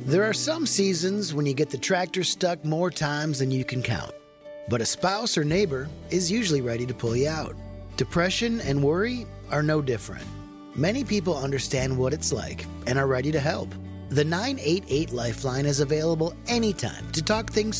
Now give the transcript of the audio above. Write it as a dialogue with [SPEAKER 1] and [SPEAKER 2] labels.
[SPEAKER 1] There are some seasons when you get the tractor stuck more times than you can count. But a spouse or neighbor is usually ready to pull you out. Depression and worry are no different. Many people understand what it's like and are ready to help. The 988 Lifeline is available anytime to talk things